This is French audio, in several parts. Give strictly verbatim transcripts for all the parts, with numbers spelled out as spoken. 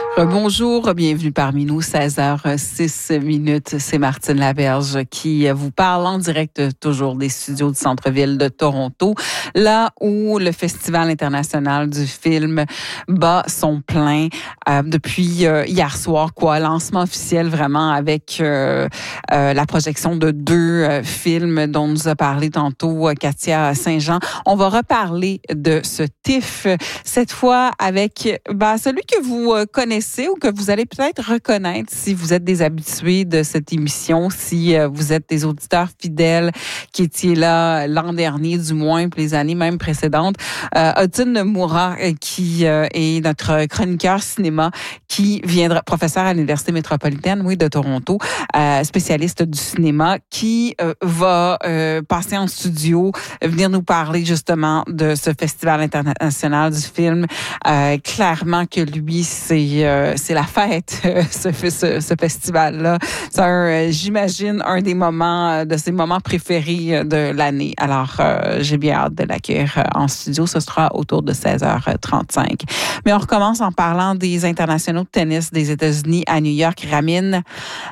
Bonjour, bienvenue parmi nous, seize heures six minutes. C'est Martine Laberge qui vous parle en direct toujours des studios du centre-ville de Toronto, là où le Festival international du film bat son plein euh, depuis euh, hier soir, quoi, lancement officiel vraiment avec euh, euh, la projection de deux euh, films dont nous a parlé tantôt euh, Katia Saint-Jean. On va reparler de ce T I F, cette fois avec ben, celui que vous euh, connaissez ou que vous allez peut-être reconnaître si vous êtes des habitués de cette émission, si euh, vous êtes des auditeurs fidèles qui étiez là l'an dernier, du moins, puis les années même précédentes. Euh, Hudson Moura, qui euh, est notre chroniqueur cinéma, qui viendra, professeur à l'Université métropolitaine, oui, de Toronto, euh, spécialiste du cinéma, qui euh, va euh, passer en studio, venir nous parler justement de ce Festival international du film. Euh, clairement que lui, c'est euh, c'est la fête, ce, ce, ce festival-là. C'est, un, j'imagine, un des moments, de ses moments préférés de l'année. Alors, euh, j'ai bien hâte de l'accueillir en studio. Ce sera autour de seize heures trente-cinq. Mais on recommence en parlant des internationaux de tennis des États-Unis à New York. Ramin,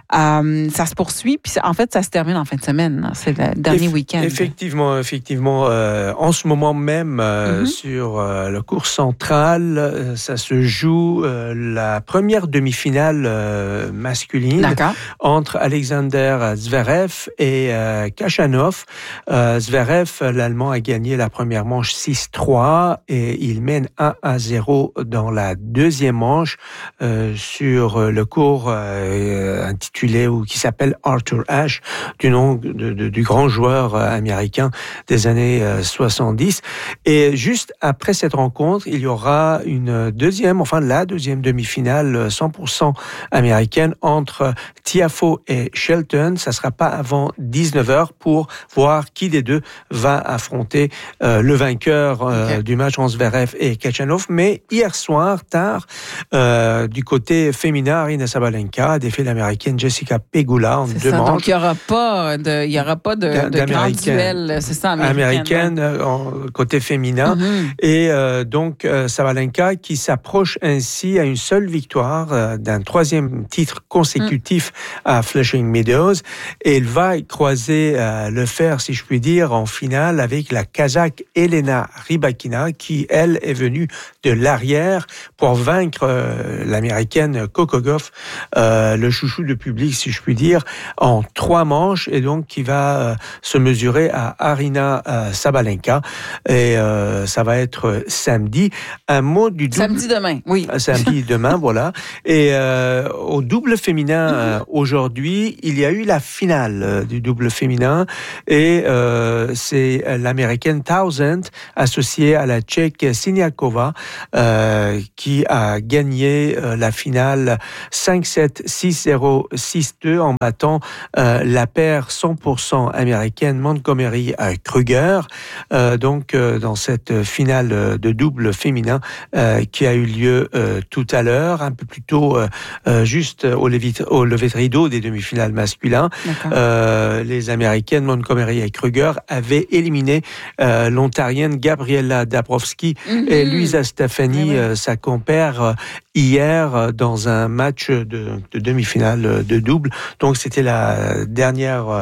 euh, ça se poursuit. Puis, en fait, ça se termine en fin de semaine. C'est le dernier Eff- week-end. Effectivement, effectivement. Euh, en ce moment même, euh, mm-hmm. sur euh, le court central, euh, ça se joue euh, la première demi-finale euh, masculine D'accord. entre Alexander Zverev et euh, Khachanov. Euh, Zverev, l'Allemand, a gagné la première manche six trois et il mène un à zéro dans la deuxième manche euh, sur le court euh, intitulé ou qui s'appelle Arthur Ashe, du nom de, de, du grand joueur américain des années soixante-dix. Et juste après cette rencontre, il y aura une deuxième, enfin la deuxième demi-finale cent pour cent américaine entre Tiafoe et Shelton. Ça ne sera pas avant dix-neuf heures pour voir qui des deux va affronter euh, le vainqueur euh, okay. du match entre Zverev et Khachanov. Mais hier soir, tard, euh, du côté féminin, Aryna Sabalenka a défié l'américaine Jessica Pegula en c'est deux ça, manches. Donc il n'y aura pas de, il y aura pas de, de grand duel, c'est ça, américaine. Américaine, en, côté féminin. Mm-hmm. Et euh, donc euh, Sabalenka qui s'approche ainsi à une seule victoire euh, d'un troisième titre consécutif mm. à Flushing Meadows. Et il va croiser euh, le fer, si je puis dire, en finale avec la Kazakh Elena Rybakina, qui, elle, est venue de l'arrière pour vaincre euh, l'américaine Coco Gauff, euh, le chouchou de public, si je puis dire, en trois manches, et donc qui va euh, se mesurer à Aryna euh, Sabalenka. Et euh, ça va être samedi. Un mot du double... Samedi demain, oui. Samedi demain, voilà. Et euh, au double féminin, euh, aujourd'hui, il y a eu la finale euh, du double féminin, et euh, c'est l'américaine Townsend, associée à la tchèque Siniakova, euh, qui a gagné euh, la finale cinq sept, six zéro, six deux en battant euh, la paire cent pour cent américaine Montgomery Kruger, euh, donc euh, dans cette finale de double féminin euh, qui a eu lieu euh, tout à l'heure, un peu plus tôt, euh, euh, juste au lever, au lever de rideau des demi-finales masculins. Euh, les américaines Montgomery et Kruger avaient éliminé euh, l'Ontarienne Gabriela Dabrowski mm-hmm. et Luisa Stefani, oui, oui. Euh, sa compère, euh, hier euh, dans un match de, de demi-finale de double. Donc c'était la dernière,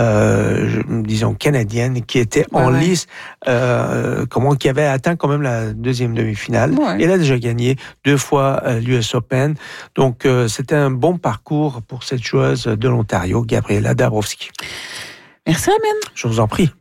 euh, disons, canadienne qui était ouais, en ouais. lice, euh, comment, qui avait atteint quand même la deuxième demi-finale. Ouais. Elle a déjà gagné deux fois euh, l'U S Open. Donc euh, c'était un bon parcours pour cette joueuse de l'Ontario, Gabriela Dabrowski. Merci, Ramin. Je vous en prie.